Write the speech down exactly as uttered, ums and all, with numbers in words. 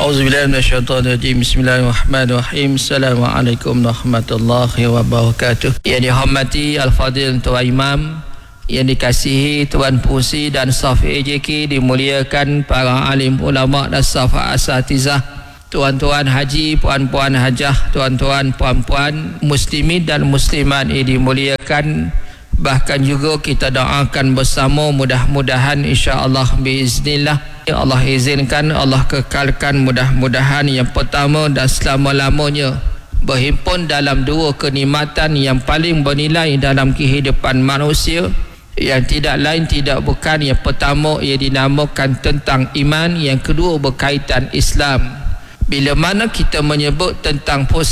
A'udzubillahi minasyaitonirrajim. Bismillahirrahmanirrahim. Assalamualaikum warahmatullahi wabarakatuh. Yang dihormati Al-Fadil Tuan Imam, yang dikasihi Tuan Pusi dan staf A J K, dimuliakan para alim ulama dan staf asatizah, tuan-tuan haji, puan-puan hajah, tuan-tuan puan-puan muslimin dan muslimat yang dimuliakan. Bahkan juga kita doakan bersama, mudah-mudahan insya-Allah biiznillah Allah izinkan, Allah kekalkan, mudah-mudahan yang pertama dan selama-lamanya berhimpun dalam dua kenikmatan yang paling bernilai dalam kehidupan manusia, yang tidak lain tidak bukan yang pertama ia dinamakan tentang iman, yang kedua berkaitan Islam. Bila mana kita menyebut tentang